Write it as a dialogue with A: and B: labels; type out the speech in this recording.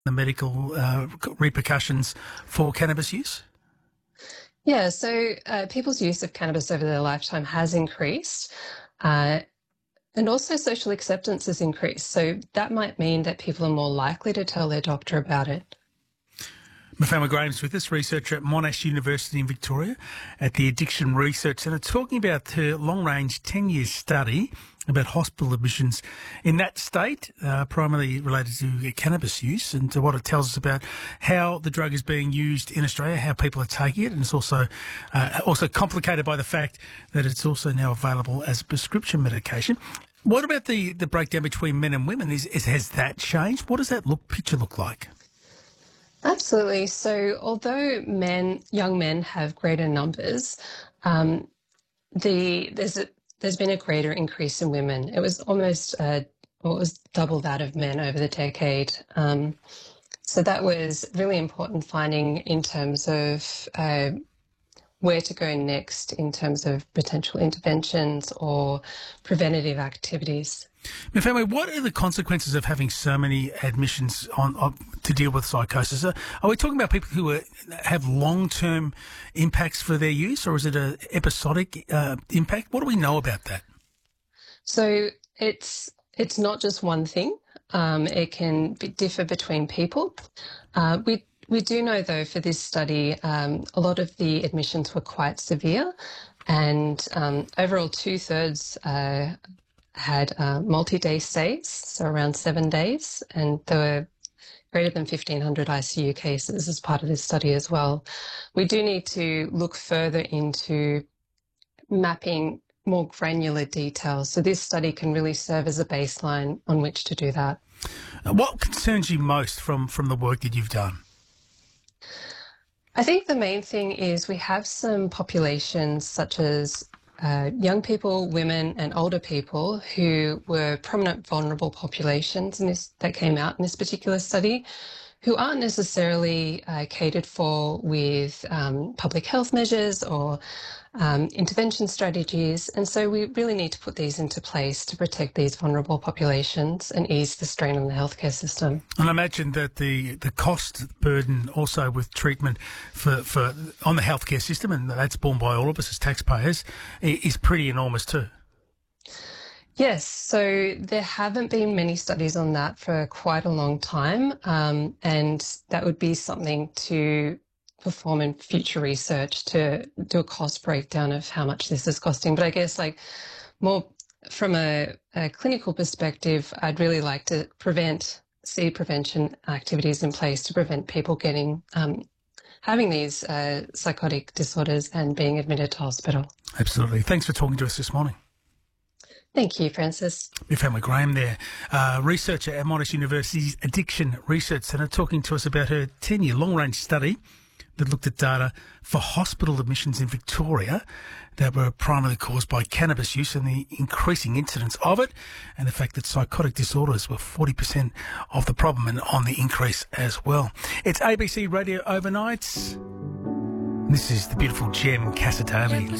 A: the medical repercussions for cannabis use?
B: Yeah, so people's use of cannabis over their lifetime has increased, and also social acceptance has increased. So that might mean that people are more likely to tell their doctor about it.
A: Mafalma Graham's with us, researcher at Monash University in Victoria at the Addiction Research Centre, talking about her long-range 10-year study about hospital admissions in that state, primarily related to cannabis use, and to what it tells us about how the drug is being used in Australia, how people are taking it, and it's also complicated by the fact that it's also now available as a prescription medication. What about the breakdown between men and women? Has that changed? What does that picture look like?
B: Absolutely. So although young men have greater numbers, there's been a greater increase in women. It was almost double that of men over the decade. So that was really important finding in terms of where to go next in terms of potential interventions or preventative activities.
A: Mafalma, what are the consequences of having so many admissions on to deal with psychosis? Are we talking about people who have long-term impacts for their use, or is it an episodic impact? What do we know about that?
B: So it's not just one thing. It can differ between people. We do know, though, for this study, a lot of the admissions were quite severe, and overall 2/3 had multi-day stays, so around 7 days, and there were greater than 1,500 ICU cases as part of this study as well. We do need to look further into mapping more granular details, so this study can really serve as a baseline on which to do that.
A: What concerns you most from the work that you've done?
B: I think the main thing is we have some populations such as young people, women and older people who were prominent vulnerable populations that came out in this particular study, who aren't necessarily catered for with public health measures or intervention strategies. And so we really need to put these into place to protect these vulnerable populations and ease the strain on the healthcare system.
A: And I imagine that the cost burden also with treatment for on the healthcare system, and that's borne by all of us as taxpayers, is pretty enormous too.
B: Yes, so there haven't been many studies on that for quite a long time, and that would be something to perform in future research to do a cost breakdown of how much this is costing. But I guess more from a clinical perspective, I'd really like to see prevention activities in place to prevent people having these psychotic disorders and being admitted to hospital.
A: Absolutely. Thanks for talking to us this morning.
B: Thank you, Francis.
A: Mafalma Graham there, researcher at Monash University's Addiction Research Centre, talking to us about her 10-year long-range study that looked at data for hospital admissions in Victoria that were primarily caused by cannabis use and the increasing incidence of it, and the fact that psychotic disorders were 40% of the problem and on the increase as well. It's ABC Radio Overnights. This is the beautiful Jem Cassatali.